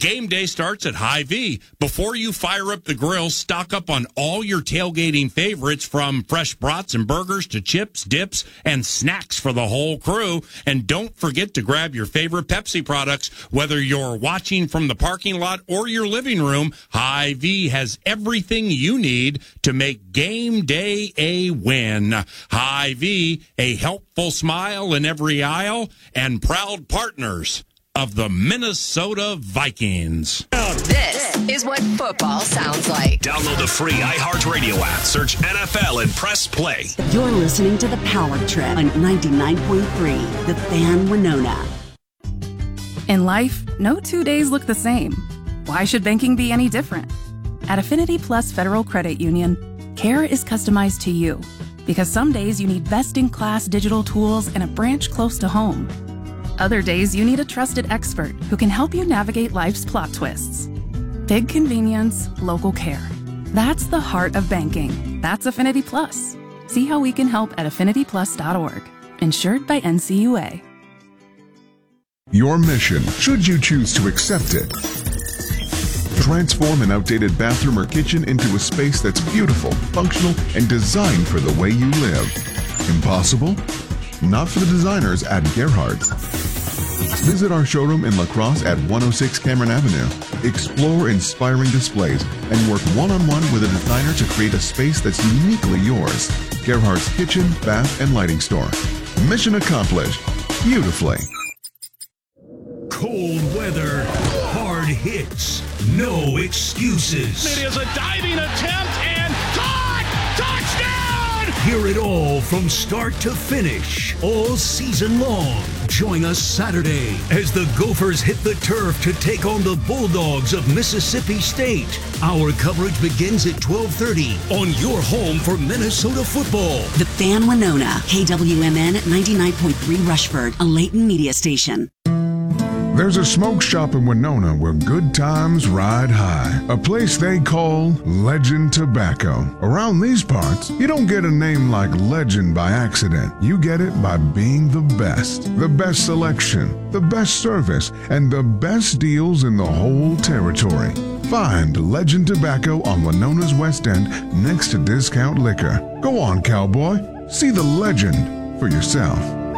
Game day starts at Hy-Vee. Before you fire up the grill, stock up on all your tailgating favorites, from fresh brats and burgers to chips, dips, and snacks for the whole crew. And don't forget to grab your favorite Pepsi products. Whether you're watching from the parking lot or your living room, Hy-Vee has everything you need to make game day a win. Hy-Vee, a helpful smile in every aisle, and proud partners of the Minnesota Vikings. This is what football sounds like. Download the free iHeartRadio app. Search NFL and press play. You're listening to The Power Trip on 99.3, The Fan Winona. In life, no 2 days look the same. Why should banking be any different? At Affinity Plus Federal Credit Union, care is customized to you. Because some days you need best-in-class digital tools and a branch close to home. Other days you need a trusted expert who can help you navigate life's plot twists. Big convenience, local care. That's the heart of banking. That's Affinity Plus. See how we can help at affinityplus.org. Insured by NCUA. Your mission, should you choose to accept it. Transform an outdated bathroom or kitchen into a space that's beautiful, functional, and designed for the way you live. Impossible? Not for the designers at Gerhardt's. Visit our showroom in La Crosse at 106 Cameron Avenue. Explore inspiring displays and work one-on-one with a designer to create a space that's uniquely yours. Gerhardt's Kitchen, Bath, and Lighting Store. Mission accomplished. Beautifully. Cold weather, hard hits, no excuses. It is a diving attempt and caught! Touchdown! Hear it all from start to finish, all season long. Join us Saturday as the Gophers hit the turf to take on the Bulldogs of Mississippi State. Our coverage begins at 12:30 on your home for Minnesota football. The Fan Winona, KWMN 99.3 Rushford, a Layton media station. There's a smoke shop in Winona where good times ride high. A place they call Legend Tobacco. Around these parts, you don't get a name like Legend by accident. You get it by being the best. The best selection, the best service, and the best deals in the whole territory. Find Legend Tobacco on Winona's West End next to Discount Liquor. Go on, cowboy. See the legend for yourself.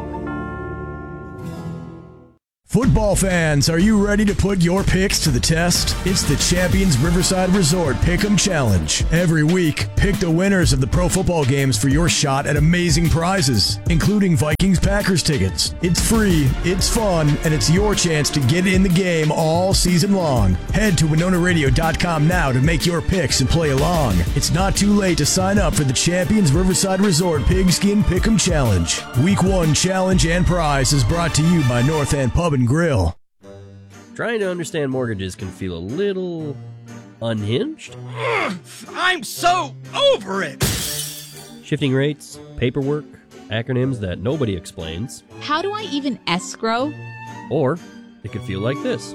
Football fans, are you ready to put your picks to the test? It's the Champions Riverside Resort Pick'em Challenge. Every week, pick the winners of the pro football games for your shot at amazing prizes, including Vikings-Packers tickets. It's free, it's fun, and it's your chance to get in the game all season long. Head to WinonaRadio.com now to make your picks and play along. It's not too late to sign up for the Champions Riverside Resort Pigskin Pick'em Challenge. Week 1 challenge and prize is brought to you by North End Pub and Grill. Trying to understand mortgages can feel a little unhinged. I'm so over it! Shifting rates, paperwork, acronyms that nobody explains. How do I even escrow? Or it could feel like this.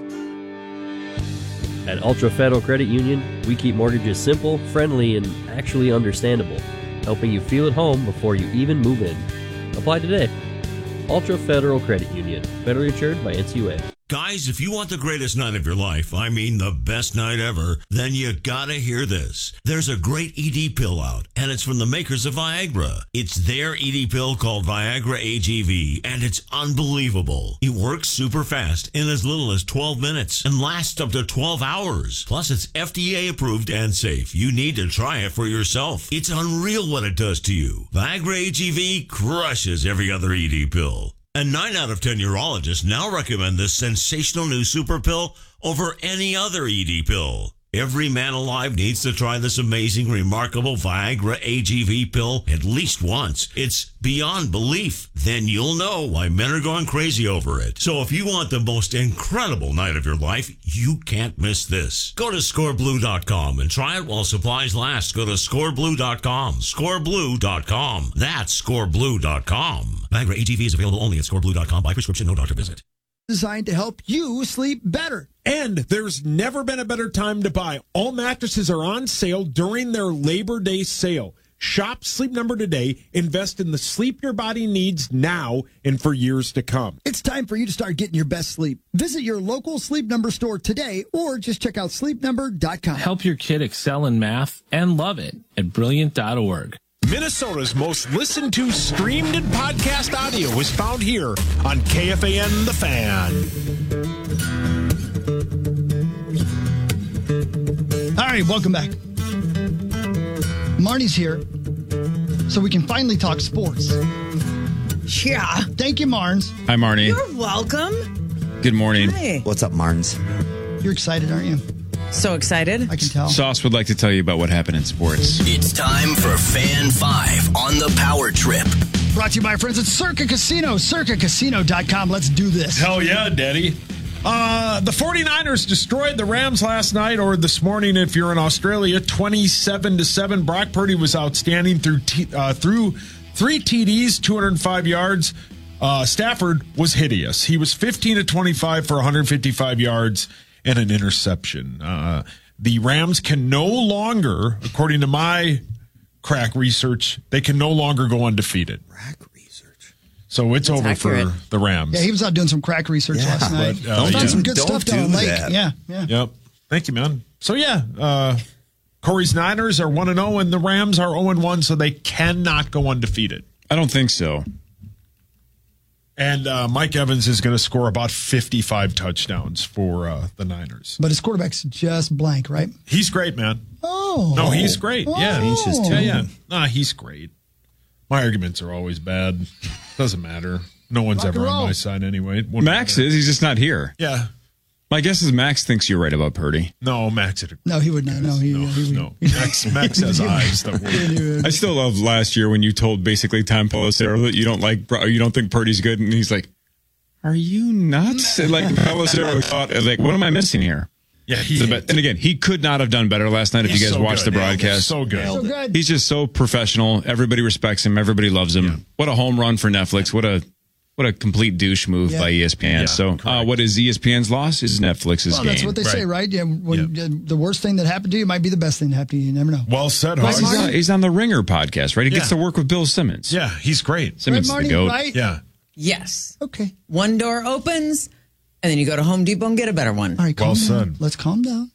At Ultra Federal Credit Union, we keep mortgages simple, friendly, and actually understandable, helping you feel at home before you even move in. Apply today. Ultra Federal Credit Union, federally insured by NCUA. Guys, if you want the greatest night of your life, I mean the best night ever, then you gotta hear this. There's a great ED pill out, and it's from the makers of Viagra. It's their ED pill called Viagra AGV, and it's unbelievable. It works super fast in as little as 12 minutes and lasts up to 12 hours. Plus, it's FDA approved and safe. You need to try it for yourself. It's unreal what it does to you. Viagra AGV crushes every other ED pill. And 9 out of 10 urologists now recommend this sensational new super pill over any other ED pill. Every man alive needs to try this amazing, remarkable Viagra AGV pill at least once. It's beyond belief. Then you'll know why men are going crazy over it. So if you want the most incredible night of your life, you can't miss this. Go to scoreblue.com and try it while supplies last. Go to scoreblue.com. Scoreblue.com. That's scoreblue.com. Viagra AGV is available only at scoreblue.com by prescription, no doctor visit. Designed to help you sleep better. And there's never been a better time to buy. All mattresses are on sale during their Labor Day sale. Shop Sleep Number today. Invest in the sleep your body needs now and for years to come. It's time for you to start getting your best sleep. Visit your local Sleep Number store today or just check out sleepnumber.com. Help your kid excel in math and love it at brilliant.org. Minnesota's most listened to, streamed, and podcast audio is found here on KFAN The Fan. All right, welcome back. Marnie's here, so we can finally talk sports. Yeah. Thank you, Marnes. Hi, Marnie. You're welcome. Good morning. Hi. What's up, Marnes? You're excited, aren't you? So excited. I can tell. Sauce would like to tell you about what happened in sports. It's time for Fan 5 on the Power Trip. Brought to you by our friends at Circa Casino, circacasino.com. Let's do this. Hell yeah, Daddy. The 49ers destroyed the Rams last night, or this morning if you're in Australia, 27-7. Brock Purdy was outstanding through 3 TDs, 205 yards. Stafford was hideous. He was 15-25 for 155 yards and an interception. The Rams can no longer, according to my crack research, they can no longer go undefeated. So it's over accurate. for the Rams. Yeah, he was out doing some crack research last night. Found some good stuff down the lake. Yeah. Yep. Thank you, man. So, Corey's Niners are 1-0, and the Rams are 0-1, so they cannot go undefeated. I don't think so. And Mike Evans is going to score about 55 touchdowns for the Niners. But his quarterback's just blank, right? He's great, man. Oh. No, he's great. Yeah. He's just Yeah. Nah, he's great. My arguments are always bad. Doesn't matter. No one's ever on my side anyway. Max is. He's just not here. Yeah. My guess is Max thinks you're right about Purdy. No, Max. No, he would not. No. Max has eyes that work. I still love last year when you told basically Tom Pelissero that you don't think Purdy's good, and he's like, "Are you nuts?" Like Pelissero thought, like, "What am I missing here?" Yeah, and again, he could not have done better last night if you guys watched the broadcast. So good. He's just so professional. Everybody respects him. Everybody loves him. Yeah. What a home run for Netflix. What a complete douche move by ESPN. So what is ESPN's loss is Netflix's game. That's what they say, right? Yeah, the worst thing that happened to you might be the best thing that happened to you. You never know. Well said, He's on the Ringer podcast, right? He gets to work with Bill Simmons. Yeah, he's great. Simmons right, is the GOAT. Right? Yeah. Yes. Okay. One door opens, and then you go to Home Depot and get a better one. All right, well said. Let's calm down.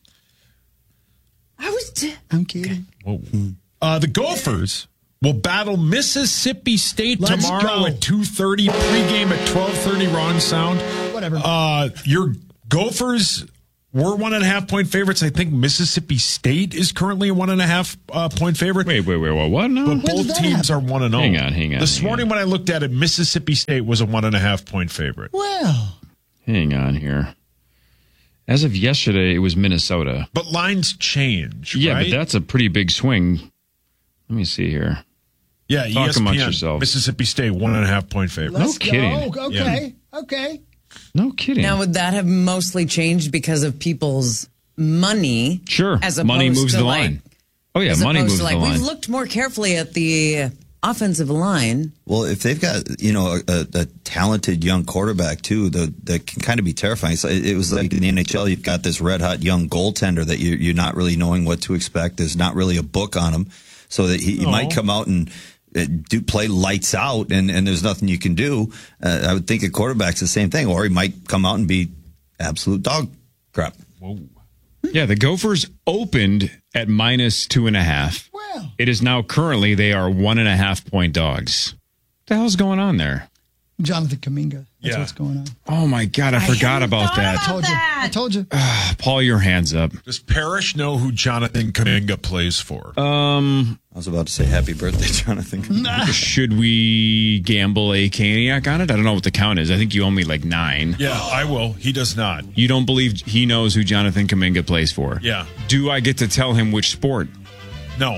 I'm kidding. The Gophers will battle Mississippi State tomorrow at 2:30. Pregame at 12:30. Ron Sound. Whatever. Your Gophers were 1.5-point favorites. I think Mississippi State is currently a 1.5 point favorite. Wait, what? No. But both teams are 1-0. Hang on. This morning when I looked at it, Mississippi State was a 1.5-point favorite. Well, hang on here. As of yesterday, it was Minnesota. But lines change, yeah, right? but that's a pretty big swing. Let me see here. Yeah, Talk ESPN, amongst yourselves. Mississippi State, 1.5-point favorite. No kidding. Okay. No kidding. Now, would that have mostly changed because of people's money? Sure. As opposed money moves to the line. Oh, yeah, money moves the line. We've looked more carefully at the offensive line. Well, if they've got, a talented young quarterback, too, that can kind of be terrifying. So it was like in the NHL, you've got this red-hot young goaltender that you're not really knowing what to expect. There's not really a book on him. So that he might come out and play lights out, and there's nothing you can do. I would think a quarterback's the same thing. Or he might come out and be absolute dog crap. Whoa. Yeah, the Gophers opened at -2.5. Well, it is now currently they are 1.5-point dogs. What the hell's going on there? Jonathan Kuminga. That's what's going on. Oh, my God. I forgot about that. I told you. Paul, your hands up. Does Parrish know who Jonathan Kuminga plays for? I was about to say happy birthday, Jonathan. Should we gamble a Caniac on it? I don't know what the count is. I think you owe me like 9. Yeah, I will. He does not. You don't believe he knows who Jonathan Kuminga plays for? Yeah. Do I get to tell him which sport? No.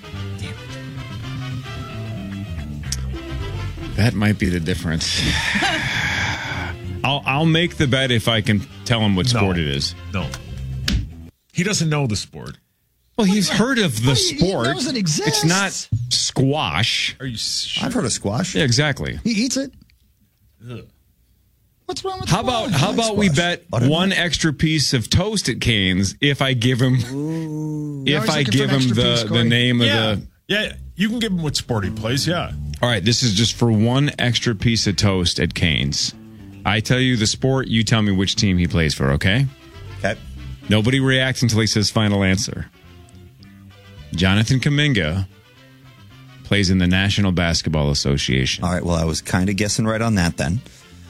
That might be the difference. I'll make the bet if I can tell him what sport it is. No. He doesn't know the sport. Well, he's heard of the sport. He knows it exists. It's not squash. Are you sure? I've heard of squash. Yeah, exactly. He eats it. Ugh. What's wrong with How about we bet one extra piece of toast at Cane's if I give him the name of the Yeah, You can give him what sport he plays, yeah. All right, this is just for one extra piece of toast at Canes. I tell you the sport, you tell me which team he plays for, okay? Okay. Nobody reacts until he says final answer. Jonathan Kuminga plays in the National Basketball Association. All right, well, I was kind of guessing right on that then.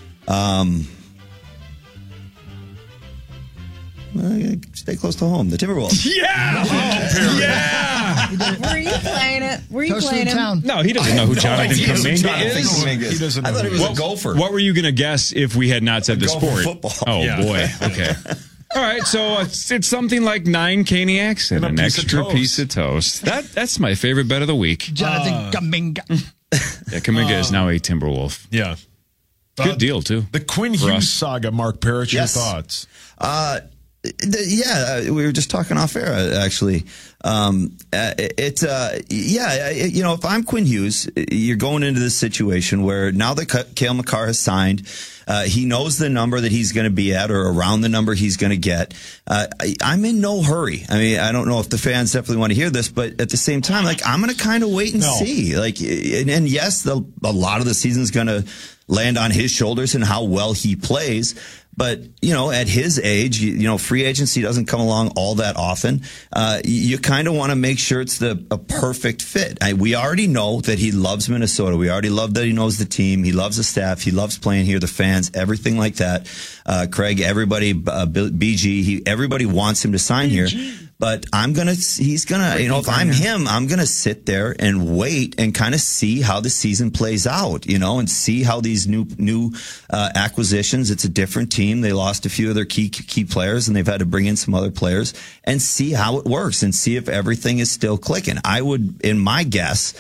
Stay close to home. The Timberwolves. Yeah! Yeah! Were you playing it? Were you playing it? No, he doesn't know who Jonathan Kuminga is. He doesn't know. I thought he was a golfer. What were you going to guess if we had not said the sport? Football. Oh, boy. Okay. All right, so it's something like 9 Caniacs and an extra piece of toast. That's my favorite bet of the week. Jonathan Kuminga. Yeah, Kuminga is now a Timberwolf. Yeah. Good deal, too. The Quinn Hughes saga, Mark Parrish, your thoughts? We were just talking off air, actually. If I'm Quinn Hughes, you're going into this situation where now that Cale Makar has signed, he knows the number that he's going to be at or around the number he's going to get. I'm in no hurry. I mean, I don't know if the fans definitely want to hear this, but at the same time, like, I'm going to kind of wait and see. Like, and yes, a lot of the season's going to land on his shoulders and how well he plays. But, at his age, free agency doesn't come along all that often. You kind of want to make sure it's a perfect fit. We already know that he loves Minnesota. We already love that he knows the team. He loves the staff. He loves playing here, the fans, everything like that. Craig, everybody, BG, everybody wants him to sign here. But he's gonna, if I'm him, I'm gonna sit there and wait and kind of see how the season plays out, and see how these new acquisitions. It's a different team. They lost a few of their key players, and they've had to bring in some other players and see how it works and see if everything is still clicking. I would, in my guess,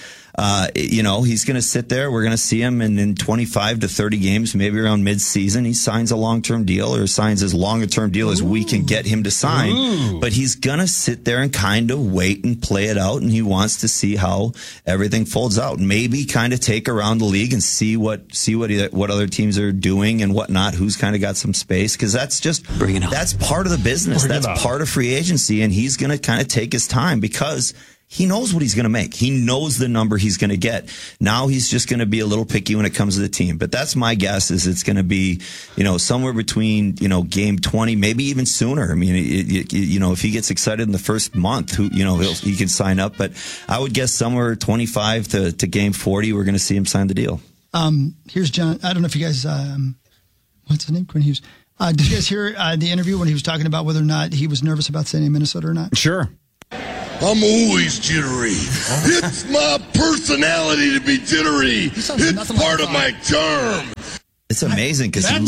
he's going to sit there. We're going to see him in 25 to 30 games, maybe around mid-season. He signs a long-term deal or signs as long-term deal as we can get him to sign. But he's going to sit there and kind of wait and play it out, and he wants to see how everything folds out. Maybe kind of take around the league and see what other teams are doing and whatnot, who's kind of got some space, because that's part of the business. That's part of free agency, and he's going to kind of take his time because he knows what he's going to make. He knows the number he's going to get. Now he's just going to be a little picky when it comes to the team. But that's my guess, is it's going to be, somewhere between, game 20, maybe even sooner. I mean, if he gets excited in the first month, he can sign up. But I would guess somewhere 25 to game 40, we're going to see him sign the deal. Here's John. I don't know if you guys, what's his name? Quinn Hughes. Did you guys hear the interview when he was talking about whether or not he was nervous about staying in Minnesota or not? Sure. I'm always jittery. It's my personality to be jittery. It's part of my charm. It's amazing because he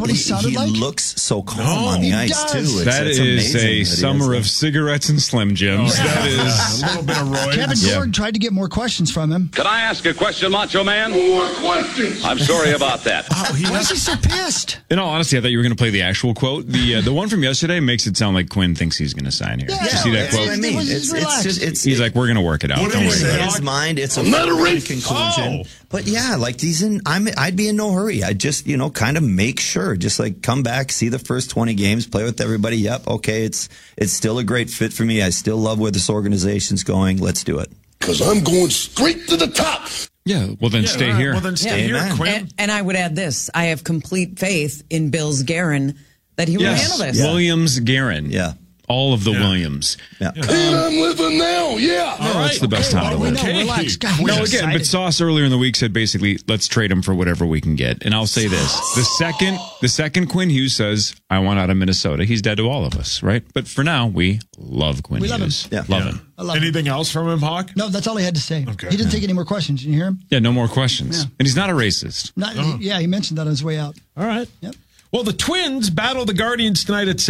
looks so calm on the ice, too. That is a summer of cigarettes and Slim Jims. That is a little bit of Roy. Kevin Gordon tried to get more questions from him. Can I ask a question, Macho Man? More questions. I'm sorry about that. Why is he so pissed? In all honesty, I thought you were going to play the actual quote. The one from yesterday makes it sound like Quinn thinks he's going to sign here. Did you see that quote? I mean, he's like, we're going to work it out. Don't worry about it. In his mind, it's a conclusion. But yeah, like I'd be in no hurry. I'd just, kind of make sure, just like come back, see the first 20 games, play with everybody. Yep. Okay. It's still a great fit for me. I still love where this organization's going. Let's do it. Cause I'm going straight to the top. Yeah. Well, then stay here. Well, then stay here, Quinn. And I would add this. I have complete faith in Bill's Guerin that he will handle this. Williams Guerin. Yeah. All of the Williams. Yeah. And I'm living now, yeah. All right. It's the best time to live. Relax. God, again, but Sauce earlier in the week said basically, let's trade him for whatever we can get. And I'll say this. The second Quinn Hughes says, I want out of Minnesota, he's dead to all of us, right? But for now, we love Quinn Hughes. We love him. Yeah. Love him. Anything else from him, Hawk? No, that's all he had to say. Okay. He didn't take any more questions. Did you hear him? Yeah, no more questions. Yeah. And he's not a racist. Yeah, he mentioned that on his way out. All right. Yep. Well, the Twins battle the Guardians tonight at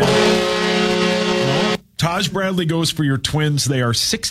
7:10. Taj Bradley goes for your Twins. They are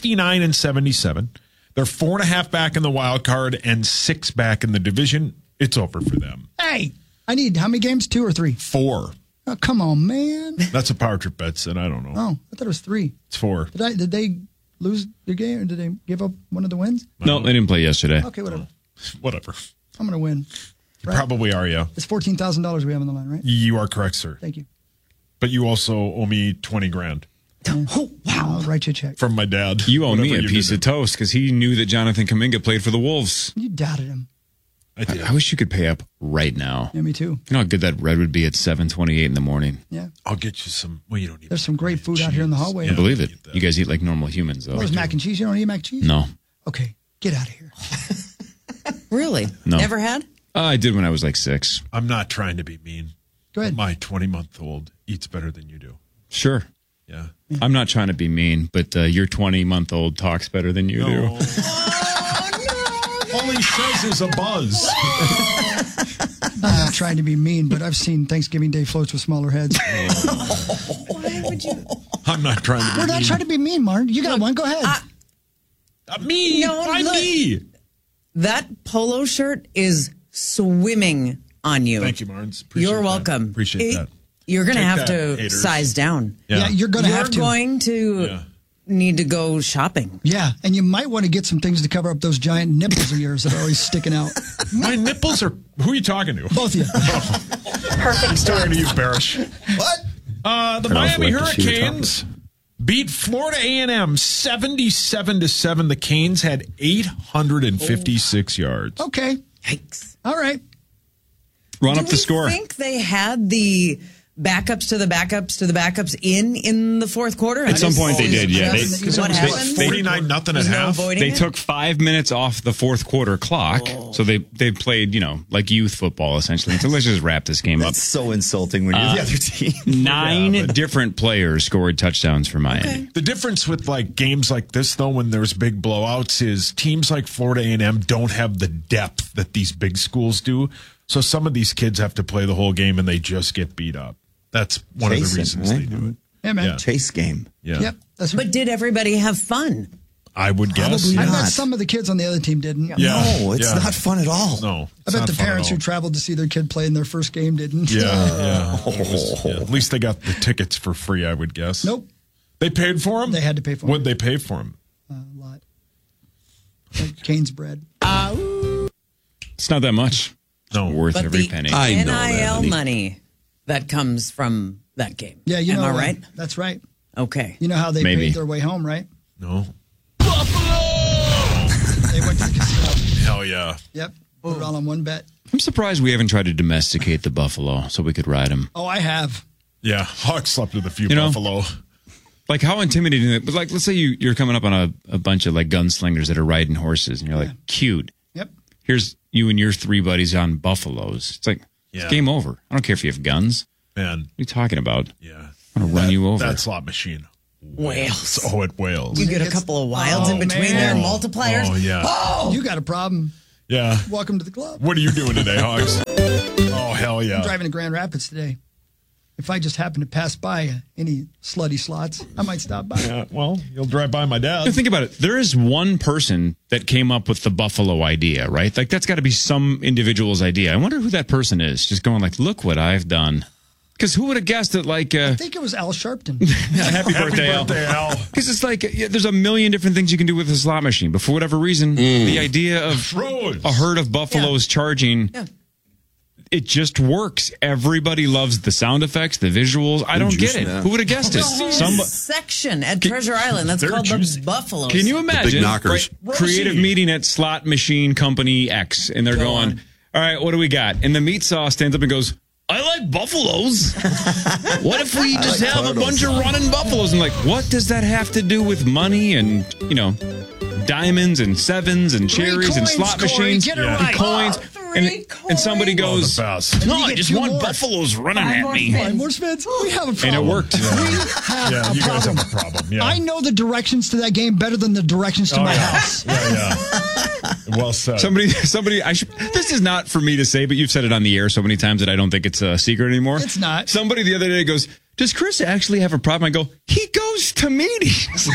69-77. They're 4.5 back in the wild card and 6 back in the division. It's over for them. Hey, I need how many games? 2 or 3? 4. Oh, come on, man. That's a Power Trip bet said. I don't know. Oh, I thought it was 3. It's 4. Did they lose their game or did they give up one of the wins? No, they didn't play yesterday. Okay, whatever. Whatever. I'm going to win. You probably are, yeah. It's $14,000 we have on the line, right? You are correct, sir. Thank you. But you also owe me $20,000. Oh, wow. I'll write you a check. From my dad. You owe me Whatever a piece of toast because he knew that Jonathan Kuminga played for the Wolves. You doubted him. I did. I wish you could pay up right now. Yeah, me too. You know how good that red would be at 7:28 in the morning. Yeah. I'll get you some. Well, you don't need. There's some great food out here in the hallway. I believe it. You guys eat like normal humans, though. Well, there's mac and cheese. You don't eat mac and cheese? No. Okay, get out of here. Really? No. Never had? I did when I was like 6. I'm not trying to be mean. Go ahead. My 20-month-old eats better than you do. Sure. Yeah. I'm not trying to be mean, but your 20-month-old talks better than you do. All he says is a buzz. I'm not trying to be mean, but I've seen Thanksgiving Day floats with smaller heads. Why would you? I'm not trying to be We're not mean. trying to be mean, Martin. You got one. Go ahead. Me. No, Why look. me? That polo shirt is swimming on you. Thank you, Martins. Appreciate You're that. welcome. Appreciate that. You're going to Take have that, to haters. size down. Yeah, you're going to have to. You're going to need to go shopping. Yeah, and you might want to get some things to cover up those giant nipples of yours that are always sticking out. My nipples are. Who are you talking to? Both of you. Perfect. Starting to you, Barish. What? The I'd also Miami like to see your Hurricanes beat Florida A&M 77-7. The Canes had 856 yards. Okay. Yikes. All right. Run up the score. I think they had the backups to the backups to the backups in the fourth quarter. At some point they did, yeah. What happened? 49-0 at There's no half. avoiding They it? took 5 minutes off the fourth quarter clock, so they played, like youth football essentially. So let's just wrap this game up. That's so insulting when you're the other team. 9 different players scored touchdowns for Miami. The difference with like games like this, though, when there's big blowouts, is teams like Florida A&M don't have the depth that these big schools do. So some of these kids have to play the whole game, and they just get beat up. That's one of the reasons they do it. Yeah, man. Yeah. Chase game. Yeah. Yep. That's right. But did everybody have fun? I would guess. Probably I not. bet some of the kids on the other team didn't. Yeah. No, it's Yeah. not fun at all. No. I bet the parents who traveled to see their kid play in their first game didn't. Yeah. At least they got the tickets for free, I would guess. Nope. They paid for them? They had to pay for them. What'd they pay for them? A lot. Like Cane's bread. It's not that much. No. Worth But every the penny. NIL money that comes from that game. Yeah, you know. Am I right? That's right. Okay. You know how they Maybe. paid their way home, right? No. They went to the casino. Hell yeah. Yep. Put it all on one bet. I'm surprised we haven't tried to domesticate the buffalo so we could ride him. Oh, I have. Yeah. Hawk slept with a few You know? buffalo. Like, how intimidating is it? But, like, let's say you're coming up on a bunch of, like, gunslingers that are riding horses, and you're like, cute. Yep. Here's you and your 3 buddies on buffaloes. It's like, it's game over. I don't care if you have guns. Man. What are you talking about? Yeah. I'm going to run you over. That slot machine. Whales. Oh, it wails. You get a couple of wilds in between there, multipliers. Oh, yeah. Oh! You got a problem. Yeah. Welcome to the club. What are you doing today, Hogs? Oh, hell yeah. I'm driving to Grand Rapids today. If I just happen to pass by any slutty slots, I might stop by. Yeah, well, you'll drive by my dad. Now, think about it. There is one person that came up with the buffalo idea, right? Like, that's got to be some individual's idea. I wonder who that person is. Just going like, look what I've done. Because who would have guessed that, like... I think it was Al Sharpton. Happy birthday, Al. Because it's like, there's a million different things you can do with a slot machine. But for whatever reason, the idea of a herd of buffaloes charging... Yeah. It just works. Everybody loves the sound effects, the visuals. I don't get it. Who would have guessed it? Section at Treasure Island. That's called the Buffalo. Can you imagine? knockers. Right, creative meeting at Slot Machine Company X, and they're going, all right, what do we got? And the meat saw stands up and goes, I like buffaloes. What if we just have a bunch of running buffaloes? And like, what does that have to do with money and, diamonds and sevens and cherries and slot machines and coins? And somebody goes, no, I just want buffaloes running at me. More spins. We have a problem. And it worked. You guys have a problem. Yeah. I know the directions to that game better than the directions to my house. Yeah. Well said. Somebody, this is not for me to say, but you've said it on the air so many times that I don't think it's a secret anymore. It's not. Somebody the other day goes, does Chris actually have a problem? I go, he goes to meetings.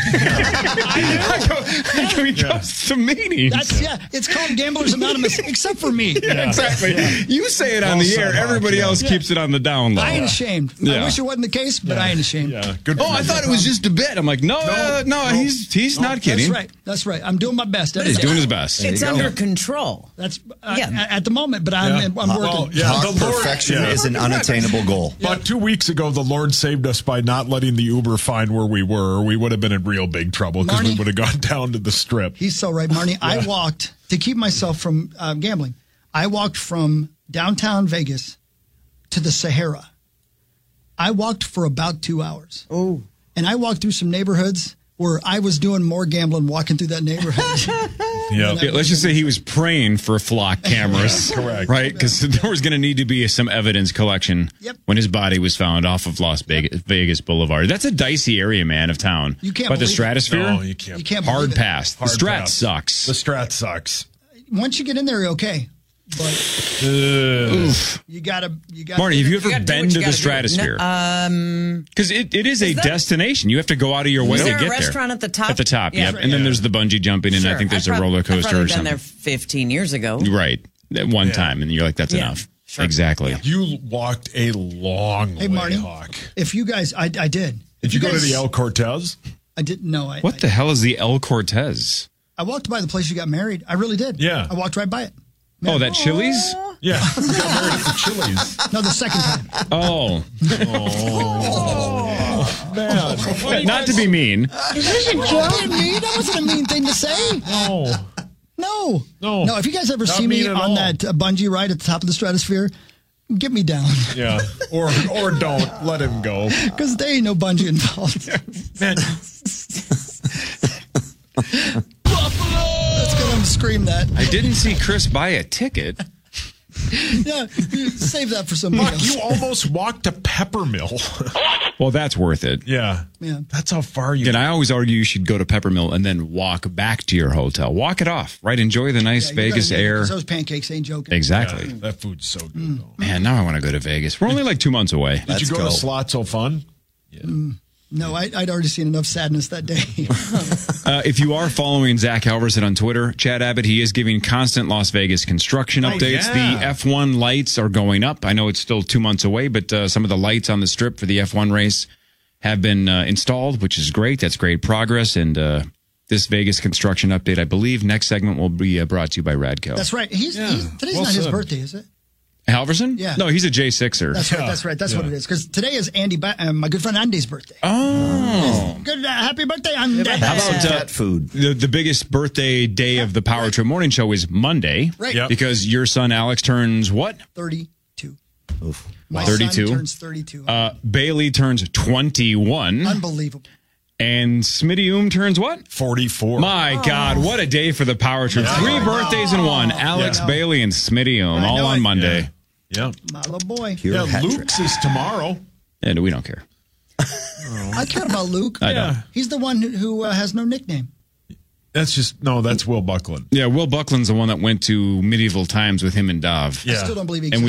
I go, he goes to meetings. It's called Gamblers Anonymous, except for me. Yeah, exactly. You say it on the air. Everybody else keeps it on the down low. I ain't ashamed. I wish it wasn't the case, but I ain't ashamed. Yeah. Good. I thought it was just a bit. I'm like, no, he's not kidding. That's right. I'm doing my best. He's doing his best. It's under control. That's at the moment, but I'm working. Perfection is an unattainable goal. About 2 weeks ago, the Lord Lord saved us by not letting the Uber find where we were. We would have been in real big trouble because we would have gone down to the Strip. He's so right, Marnie. I walked, to keep myself from gambling, I walked from downtown Vegas to the Sahara. I walked for about 2 hours. Oh. And I walked through some neighborhoods where I was doing more gambling walking through that neighborhood. Yeah, let's just say he was praying for flock cameras. Correct. Right? Because there was going to need to be some evidence collection when his body was found off of Las Vegas Boulevard. That's a dicey area, man, of town. You can't But the believe it. Stratosphere? No, you can't. You can't Hard believe it. pass. The Strat sucks. The Strat sucks. Once you get in there, you're okay. But you gotta. Marty, have you ever been to the Stratosphere? Because it is a destination. You have to go out of your way Is to there get a there. restaurant at the top? At the top, Yeah. And then there's the bungee jumping, and I think there's a roller coaster I've probably or been something. there 15 years ago. Right. At one time, and you're like, that's enough. Sure. Exactly. You walked a long way, Marty, Hawk. if you guys, I did. Did you go to the El Cortez? I didn't know. What the hell is the El Cortez? I walked by the place you got married. I really did. Yeah. I walked right by it. Oh, that Chili's? Yeah. You got married at the Chili's. No, the second time. Oh. Man. Not to be mean. Is this a joke? That wasn't a mean thing to say. No. No. If you guys ever Not see me mean at on all. that bungee ride at the top of the Stratosphere, get me down. Yeah. Or don't. Let him go. Because there ain't no bungee involved. Man. Let's get him to scream that. I didn't see Chris buy a ticket. Yeah, save that for somebody Mark, else. you almost walked to Peppermill. Well, that's worth it. Yeah. That's how far you And I always argue you should go to Peppermill and then walk back to your hotel. Walk it off, right? Enjoy the nice Vegas air. Those pancakes ain't joking. Exactly. Yeah, that food's so good, though. Man, now I want to go to Vegas. We're only like 2 months away. Did you go to Slots So Fun? No, I'd already seen enough sadness that day. If you are following Zach Halverson on Twitter, Chad Abbott, he is giving constant Las Vegas construction updates. yeah. The F1 lights are going up. I know it's still 2 months away, but some of the lights on the strip for the F1 race have been installed, which is great. That's great progress. And this Vegas construction update, I believe, next segment will be brought to you by Radco. That's right. Today's Well not his said. birthday, is it? Halverson? Yeah. No, he's a J6er. That's right. That's what it is. Because today is my good friend Andy's birthday. Oh. Good. Happy birthday, Andy. How about food? The biggest birthday day of the Power Trip Morning Show is Monday. Right. Yep. Because your son Alex turns what? 32. Oof. My 32? son turns 32. Bailey turns 21. Unbelievable. And Smitty turns what? 44. My God, what a day for the Power Trip. 3 birthdays in one. Alex, Bailey, and Smitty all on Monday. Yeah. My little boy. Luke's is tomorrow. And we don't care. I care about Luke. I don't. He's the one who has no nickname. That's Will Buckland. Yeah, Will Buckland's the one that went to medieval times with him and Dov. I still don't believe he And we